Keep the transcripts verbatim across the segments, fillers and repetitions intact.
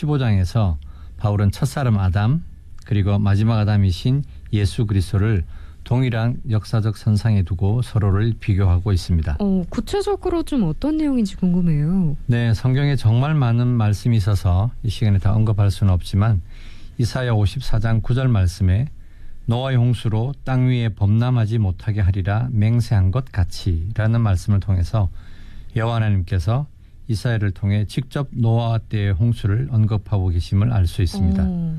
십오 장에서 바울은 첫사람 아담 그리고 마지막 아담이신 예수 그리스도를 동일한 역사적 선상에 두고 서로를 비교하고 있습니다. 어, 구체적으로 좀 어떤 내용인지 궁금해요. 네, 성경에 정말 많은 말씀이 있어서 이 시간에 다 언급할 수는 없지만 이사야 오십사 장 구 절 말씀에 노아의 홍수로 땅 위에 범람하지 못하게 하리라 맹세한 것 같이 라는 말씀을 통해서 여호와 하나님께서 이사야를 통해 직접 노아 때의 홍수를 언급하고 계심을 알 수 있습니다. 오.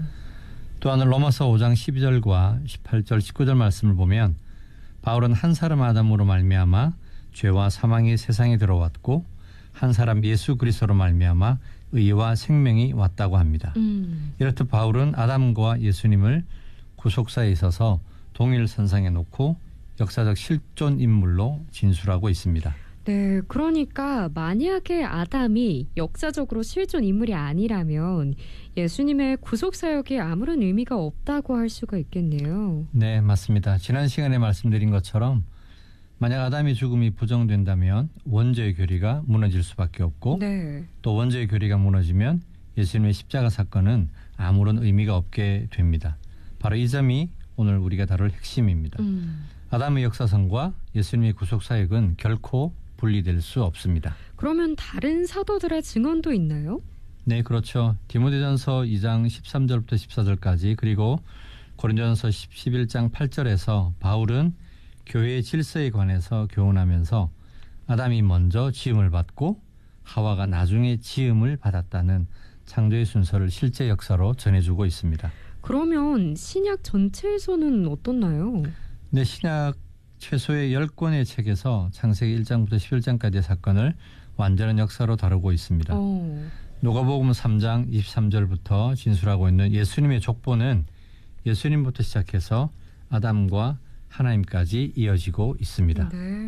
또한 로마서 오 장 십이 절과 십팔 절 십구 절 말씀을 보면 바울은 한 사람 아담으로 말미암아 죄와 사망이 세상에 들어왔고 한 사람 예수 그리스도로 말미암아 의와 생명이 왔다고 합니다. 음. 이렇듯 바울은 아담과 예수님을 구속사에 있어서 동일 선상에 놓고 역사적 실존 인물로 진술하고 있습니다. 네, 그러니까 만약에 아담이 역사적으로 실존 인물이 아니라면 예수님의 구속 사역에 아무런 의미가 없다고 할 수가 있겠네요. 네, 맞습니다. 지난 시간에 말씀드린 것처럼 만약 아담의 죽음이 부정된다면 원죄의 교리가 무너질 수밖에 없고 네. 또 원죄의 교리가 무너지면 예수님의 십자가 사건은 아무런 의미가 없게 됩니다. 바로 이 점이 오늘 우리가 다룰 핵심입니다. 음. 아담의 역사성과 예수님의 구속 사역은 결코 분리될 수 없습니다. 그러면 다른 사도들의 증언도 있나요? 네, 그렇죠. 디모데전서 이 장 십삼 절부터 십사 절까지 그리고 고린도전서 십일 장 팔 절에서 바울은 교회의 질서에 관해서 교훈하면서 아담이 먼저 지음을 받고 하와가 나중에 지음을 받았다는 창조의 순서를 실제 역사로 전해주고 있습니다. 그러면 신약 전체에서는 어떻나요? 네, 신약 최소의 열 권의 책에서 창세기 일 장부터 십일 장까지의 사건을 완전한 역사로 다루고 있습니다. 어. 누가복음 삼 장 이십삼 절부터 진술하고 있는 예수님의 족보는 예수님부터 시작해서 아담과 하나님까지 이어지고 있습니다. 네.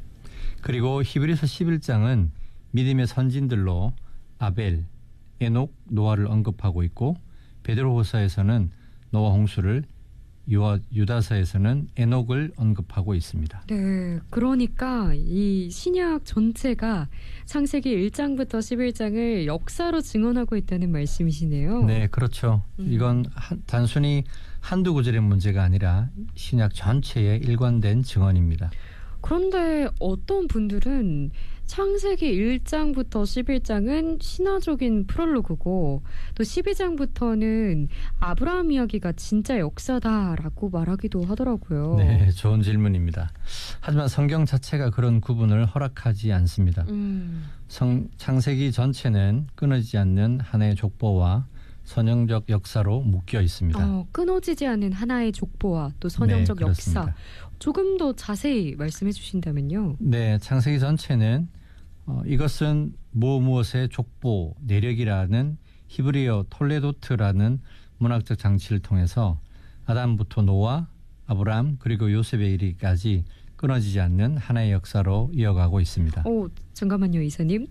그리고 히브리서 십일 장은 믿음의 선진들로 아벨, 에녹, 노아를 언급하고 있고 베드로후서에서는 노아 홍수를 유아, 유다서에서는 에녹을 언급하고 있습니다. 네, 그러니까 이 신약 전체가 창세기 일 장부터 십일 장을 역사로 증언하고 있다는 말씀이시네요. 네, 그렇죠. 음. 이건 한, 단순히 한두 구절의 문제가 아니라 신약 전체의 일관된 증언입니다. 그런데 어떤 분들은 창세기 일 장부터 십일 장은 신화적인 프롤로그고 또 십이 장부터는 아브라함 이야기가 진짜 역사다라고 말하기도 하더라고요. 네, 좋은 질문입니다. 하지만 성경 자체가 그런 구분을 허락하지 않습니다. 음. 성, 창세기 전체는 끊어지지 않는 하나의 족보와 선형적 역사로 묶여 있습니다. 어, 끊어지지 않는 하나의 족보와 또 선형적 네, 역사. 그렇습니다. 조금 더 자세히 말씀해 주신다면요. 네, 창세기 전체는 어, 이것은 무엇 무엇의 족보, 내력이라는 히브리어 톨레도트라는 문학적 장치를 통해서 아담부터 노아, 아브라함 그리고 요셉에 이르기까지 끊어지지 않는 하나의 역사로 이어가고 있습니다. 오, 잠깐만요, 이사님.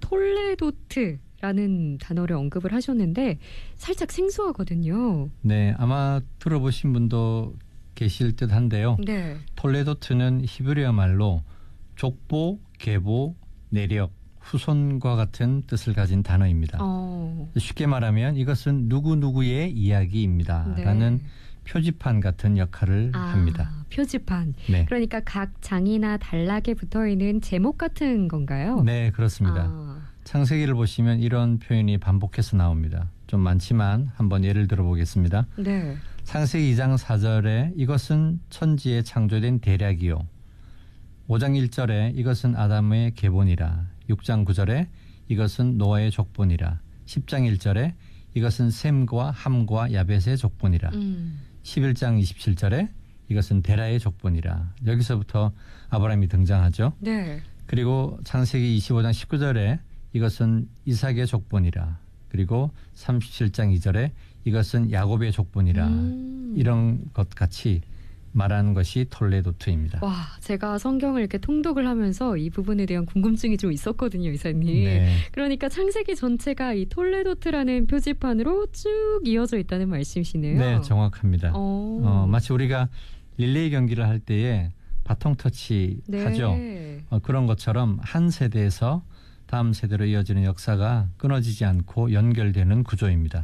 톨레도트라는 단어를 언급을 하셨는데 살짝 생소하거든요. 네, 아마 들어보신 분도 계실 듯한데요. 네. 톨레도트는 히브리어 말로 족보, 계보, 내력, 후손과 같은 뜻을 가진 단어입니다. 어. 쉽게 말하면 이것은 누구누구의 이야기입니다. 네. 라는 표지판 같은 역할을 아, 합니다. 표지판. 네. 그러니까 각 장이나 단락에 붙어있는 제목 같은 건가요? 네, 그렇습니다. 아. 창세기를 보시면 이런 표현이 반복해서 나옵니다. 좀 많지만 한번 예를 들어보겠습니다. 네. 창세기 이 장 사 절에 이것은 천지에 창조된 대략이요. 오 장 일 절에 이것은 아담의 계본이라. 육 장 구 절에 이것은 노아의 족본이라. 십 장 일 절에 이것은 셈과 함과 야벳의 족본이라. 음. 십일 장 이십칠 절에 이것은 데라의 족본이라. 여기서부터 아브라함이 등장하죠. 네. 그리고 창세기 이십오 장 십구 절에 이것은 이삭의 족본이라. 그리고 삼십칠 장 이 절에 이것은 야곱의 족본이라. 음. 이런 것 같이 말하는 것이 톨레도트입니다. 와, 제가 성경을 이렇게 통독을 하면서 이 부분에 대한 궁금증이 좀 있었거든요, 이사님. 네. 그러니까 창세기 전체가 이 톨레도트라는 표지판으로 쭉 이어져 있다는 말씀이시네요. 네, 정확합니다. 어. 어, 마치 우리가 릴레이 경기를 할 때에 바통 터치 네. 하죠. 어, 그런 것처럼 한 세대에서 다음 세대로 이어지는 역사가 끊어지지 않고 연결되는 구조입니다.